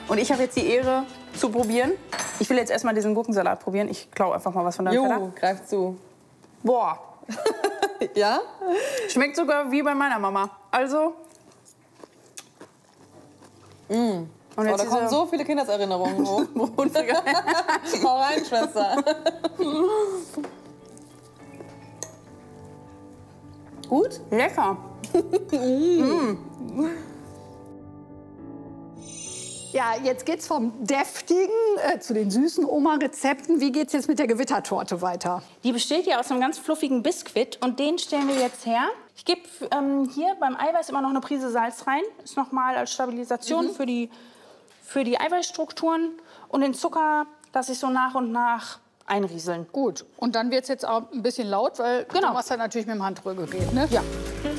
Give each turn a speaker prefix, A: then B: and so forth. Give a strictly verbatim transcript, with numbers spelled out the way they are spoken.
A: Und ich habe jetzt die Ehre zu probieren. Ich will jetzt erstmal diesen Gurkensalat probieren. Ich klaue einfach mal was von deinem Teller.
B: Jo, greif zu.
A: Boah.
B: Ja?
A: Schmeckt sogar wie bei meiner Mama. Also.
B: Mm.
A: Und
B: Oh,
A: jetzt
B: da kommen so viele Kindheitserinnerungen hoch. Hau rein, Schwester.
A: Gut? Lecker.
B: mm.
C: Ja, jetzt geht's vom deftigen äh, zu den süßen Oma-Rezepten. Wie geht's jetzt mit der Gewittertorte weiter?
A: Die besteht ja aus einem ganz fluffigen Biskuit und den stellen wir jetzt her. Ich gebe ähm, hier beim Eiweiß immer noch eine Prise Salz rein. Ist noch mal als Stabilisation mhm. für die, für die Eiweißstrukturen. Und den Zucker lasse ich so nach und nach einrieseln.
C: Gut. Und dann wird's jetzt auch ein bisschen laut, weil
A: genau.
C: was dann natürlich mit dem Handrührgerät, ne?
A: Ja.